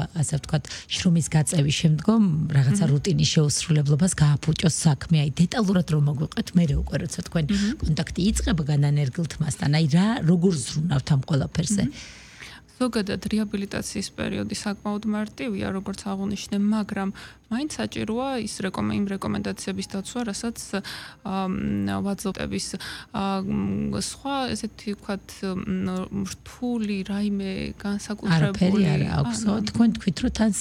ასე ვთქვათ, შრომის გაწევის შემდგომ რაღაცა რუტინის შეუსრულებლობას გააფუჭოს საქმე, აი დეტალურად რომ მოგვიყვეთ, მე უკვე როცა თქვენ კონტაქტი იწყება განანერგილ თმასთან, აი რა როგორ ზრუნავთ ამ ყველაფერზე? ზოგადად რეაბილიტაციის პერიოდი საკმაოდ მარტივია, როგორც აღნიშნე, მაგრამ მაინც საჭიროა ის რეკომენდაციების დაცვა, რასაც ვაძლევების სხვა ესეთი ვთქვათ რთული რაიმე განსაკუთრებული არაფერი არ აქვს. თქვენ თქვით რომ თან